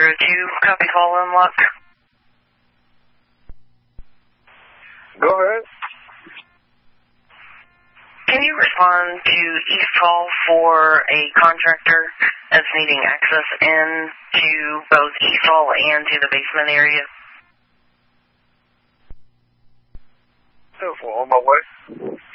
copy call unlock. Go ahead. Can you respond to East Hall for a contractor that's needing access into both East Hall and to the basement area? On my way.